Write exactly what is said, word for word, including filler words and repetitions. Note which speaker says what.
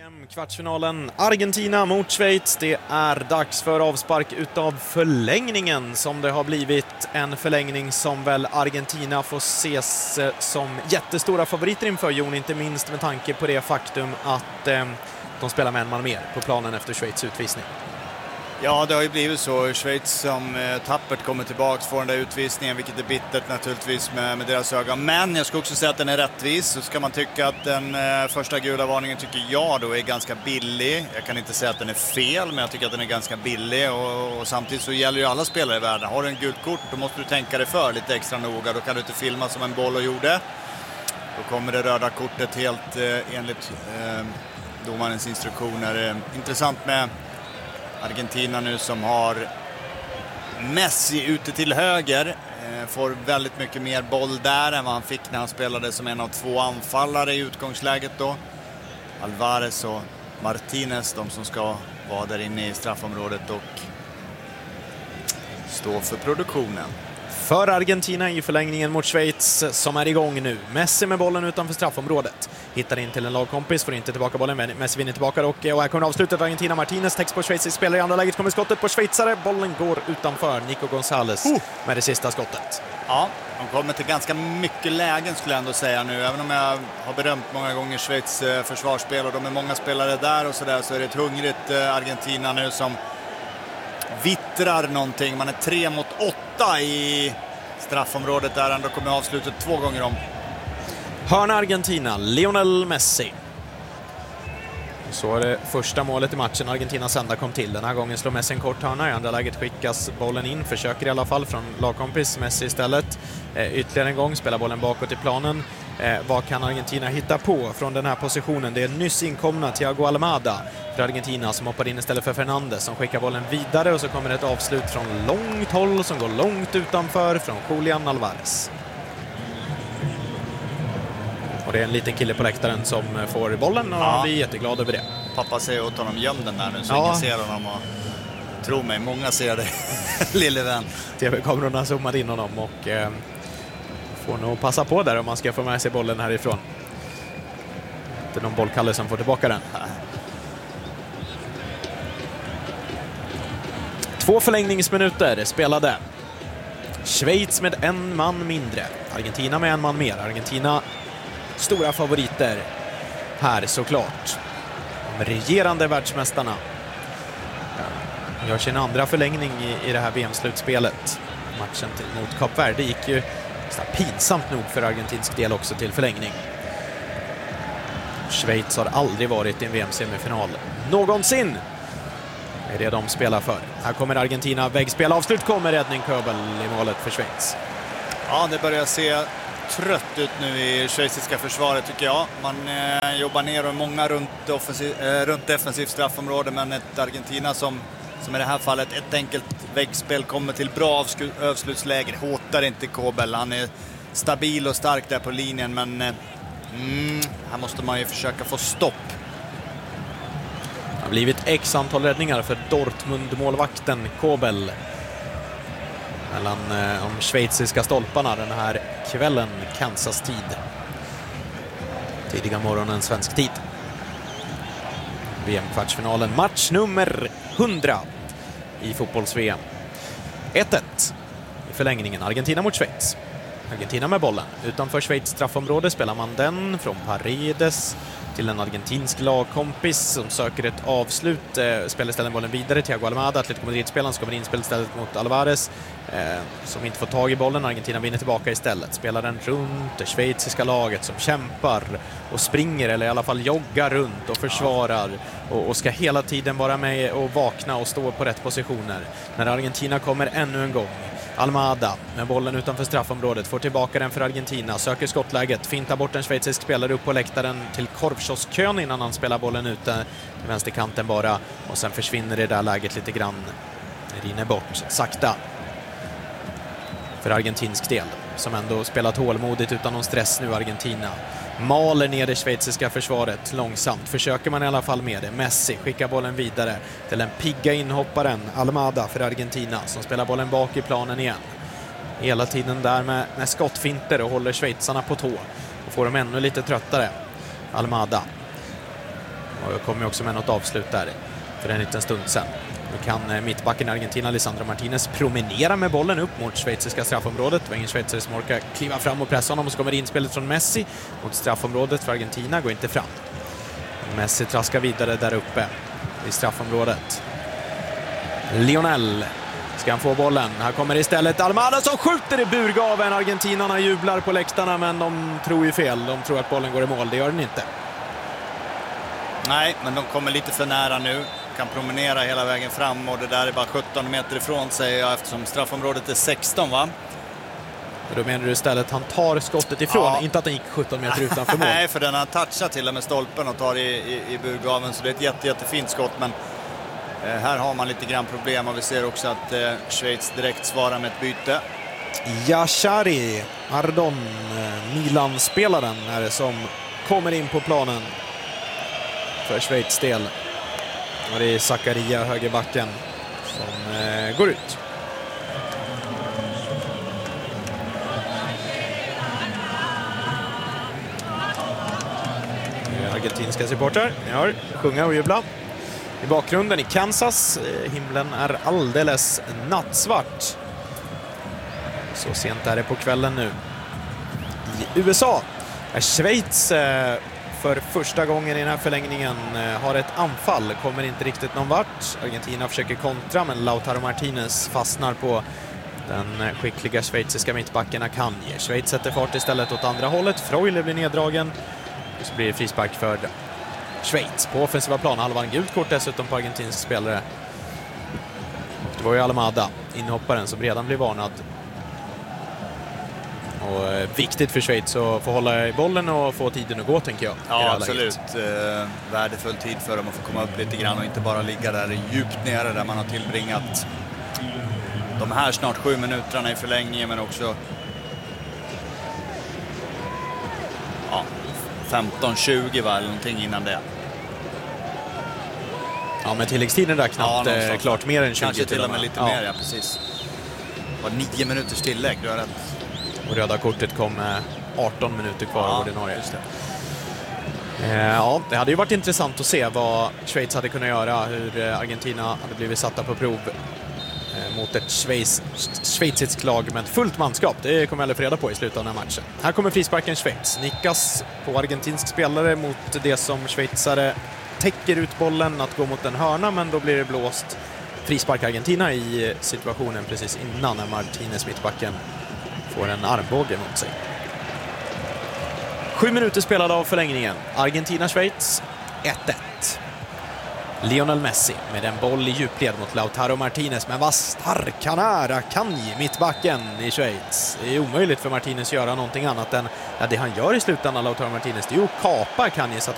Speaker 1: V M-kvartsfinalen Argentina mot Schweiz. Det är dags för avspark utav förlängningen som det har blivit. En förlängning som väl Argentina får ses som jättestora favoriter inför, Jon, inte minst med tanke på det faktum att eh, de spelar med en man mer på planen efter Schweiz utvisning.
Speaker 2: Ja, det har ju blivit så. Schweiz som eh, tappert kommer tillbaka får den där utvisningen, vilket är bittert naturligtvis med, med deras ögon. Men jag ska också säga att den är rättvis. Så ska man tycka att den eh, första gula varningen tycker jag då är ganska billig. Jag kan inte säga att den är fel, men jag tycker att den är ganska billig. Och, och samtidigt så gäller ju alla spelare i världen. Har du en gult kort, då måste du tänka dig för lite extra noga. Då kan du inte filma som en boll och gjorde. Då kommer det röda kortet helt eh, enligt eh, domarens instruktioner. Eh, intressant med Argentina nu som har Messi ute till höger, eh, får väldigt mycket mer boll där än vad han fick när han spelade som en av två anfallare i utgångsläget då. Alvarez och Martinez, de som ska vara där inne i straffområdet och stå för produktionen.
Speaker 1: För Argentina i förlängningen mot Schweiz som är igång nu. Messi med bollen utanför straffområdet. Hittar in till en lagkompis, får inte tillbaka bollen. Messi vinner tillbaka och, och här kommer avslutet. Argentina, Martinez täcks på Schweiz spelare. I andra läget kommer skottet på schweizare. Bollen går utanför. Nico González uh. med det sista skottet.
Speaker 2: Ja, de kommer till ganska mycket lägen skulle jag ändå säga nu. Även om jag har berömt många gånger Schweiz försvarsspel och de är många spelare där och sådär, så är det ett hungrigt Argentina nu som vittrar någonting. Man är tre mot åtta i straffområdet där ändå kommer avslutet två gånger om.
Speaker 1: Hörna Argentina, Lionel Messi. Så är det första målet i matchen. Argentinas enda kom till. Den här gången slår Messi en kort hörna. I andra läget skickas bollen in. Försöker i alla fall från lagkompis Messi istället. Eh, ytterligare en gång spelar bollen bakåt i planen. Eh, vad kan Argentina hitta på från den här positionen? Det är nyss inkomna Thiago Almada för Argentina som hoppar in istället för Fernandes som skickar bollen vidare, och så kommer ett avslut från långt håll som går långt utanför från Julian Alvarez. Och det är en liten kille på läktaren som får bollen och ja. Han blir jätteglad över det.
Speaker 2: Pappa säger åt honom, göm den där nu så
Speaker 1: ja.
Speaker 2: ingen ser honom. Och tro mig, många ser det, lille vän.
Speaker 1: T V-kamerorna zoomar in honom och eh, får nog passa på där om man ska få med sig bollen härifrån. Det är någon bollkalle som får tillbaka den. Två förlängningsminuter spelade. Schweiz med en man mindre. Argentina med en man mer. Argentina stora favoriter här såklart. De regerande världsmästarna gör sin andra förlängning i, i det här V M-slutspelet. Matchen till, mot Kap Verde gick ju pinsamt nog för argentinsk del också till förlängning. Schweiz har aldrig varit i en V M-semifinal någonsin. Det är det de spelar för. Här kommer Argentina, väggspel, avslut, kommer räddning, Köbel i målet för Schweiz.
Speaker 2: Ja, det börjar se trött ut nu i schweiziska försvaret tycker jag. Man eh, jobbar ner och många runt, offensiv, eh, runt defensivt straffområde, men ett Argentina som, som i det här fallet ett enkelt väggspel kommer till bra avslutsläge. Hotar inte Köbel, han är stabil och stark där på linjen, men eh, mm, här måste man ju försöka få stopp.
Speaker 1: Det har blivit x antal räddningar för Dortmund-målvakten Köbel mellan eh, de schweiziska stolparna den här kvällen, Kansas-tid. Tidiga morgonen svensk tid. V M-kvartsfinalen, match nummer hundra i fotbolls-V M. ett ett i förlängningen, Argentina mot Schweiz. Argentina med bollen. Utanför Schweiz straffområde spelar man den från Paredes till en argentinsk lagkompis som söker ett avslut. Eh, spelar istället bollen vidare. Thiago Almada, Atletico Madrid-spelaren, ska komma in spelet istället mot Alvarez eh, som inte får tag i bollen. Argentina vinner tillbaka istället. Spelar den runt det schweiziska laget som kämpar och springer, eller i alla fall joggar runt och försvarar och, och ska hela tiden vara med och vakna och stå på rätt positioner. När Argentina kommer ännu en gång. Almada med bollen utanför straffområdet får tillbaka den för Argentina, söker skottläget, fintar bort en schweizisk spelare upp på läktaren till korvkioskön innan han spelar bollen ute i vänsterkanten bara, och sen försvinner det där läget lite grann, rinner bort sakta för argentinsk del som ändå spelat tålmodigt utan någon stress nu. Argentina maler ner det schweiziska försvaret långsamt, försöker man i alla fall med det. Messi skickar bollen vidare till den pigga inhopparen Almada för Argentina som spelar bollen bak i planen igen. Hela tiden där med, med skottfinter och håller schweizarna på tå och får dem ännu lite tröttare. Almada Och jag kommer också med något avslut där för en liten stund sedan. Nu kan mittbacken i Argentina, Lisandro Martinez, promenera med bollen upp mot schweiziska straffområdet. Det var ingen schweizare som orkar kliva fram och pressa honom, och så kommer inspelet från Messi mot straffområdet för Argentina, går inte fram. Messi traskar vidare där uppe i straffområdet. Lionel, ska han få bollen? Här kommer istället Almada som skjuter i burgaven. Argentinarna jublar på läktarna, men de tror ju fel. De tror att bollen går i mål, det gör den inte.
Speaker 2: Nej, men de kommer lite för nära nu. Kan promenera hela vägen fram, och det där är bara sjutton meter ifrån, säger jag, eftersom straffområdet är sexton, va?
Speaker 1: Då menar du istället han tar skottet ifrån, ja. Inte att den gick sjutton meter utanför mål.
Speaker 2: Nej, för den har touchat till och med stolpen och tar i, i, i burgaven, så det är ett jätte, jättefint skott, men eh, här har man lite grann problem, och vi ser också att eh, Schweiz direkt svarar med ett byte.
Speaker 1: Yashari Ardon, Milan-spelaren, är det som kommer in på planen för Schweiz del. Och det är Zakaria, högerbacken, som eh, går ut. Argentinska supporter, ni hör, sjunga och jubla. I bakgrunden i Kansas, himlen är alldeles nattsvart. Så sent är det på kvällen nu. I U S A är Schweiz för första gången i den här förlängningen har ett anfall, kommer inte riktigt någon vart. Argentina försöker kontra, men Lautaro Martinez fastnar på den skickliga schweiziska mittbacken Akanji. Schweiz sätter fart istället åt andra hållet. Freuler blir neddragen. Och så blir det frispark för Schweiz på offensiva plan. Halvan gult kort dessutom på argentinsk spelare. Det var ju Almada, inhopparen, som redan blev varnad. Och eh, viktigt för Schweiz att få hålla i bollen och få tiden att gå, tänker jag.
Speaker 2: Ja, absolut. Eh, värdefull tid för dem att få komma upp lite grann och inte bara ligga där djupt nere där man har tillbringat de här snart sju minuterna i förlängningen, men också ja, femton tjugo var eller någonting innan det.
Speaker 1: Ja, men tilläggstiden där knappt ja, eh, klart mer än tjugo.
Speaker 2: Kanske till och med lite ja. mer, ja, precis. Det var nio minuters tillägg, du har rätt.
Speaker 1: Och röda kortet kom arton minuter kvar
Speaker 2: ja,
Speaker 1: ordinarie. Just det. Eh, ja, det hade ju varit intressant att se vad Schweiz hade kunnat göra, hur Argentina hade blivit satta på prov eh, mot ett Schweiz, schweiziskt lag med fullt manskap. Det kommer jag aldrig få reda på i slutet av den här matchen. Här kommer frisparken Schweiz. Nickas på argentinsk spelare mot det som schweizare täcker ut bollen att gå mot en hörna, men då blir det blåst frispark Argentina i situationen precis innan, när Martinez, mittbacken, får en armbåge mot sig. Sju minuter spelade av förlängningen. Argentina-Schweiz ett ett. Lionel Messi med en boll i djupled mot Lautaro Martinez, men vad stark han är, Akanji, mittbacken i Schweiz. Det är omöjligt för Martinez att göra någonting annat än ja, det han gör i slutändan, Lautaro Martinez, det är ju att kapa Akanji så att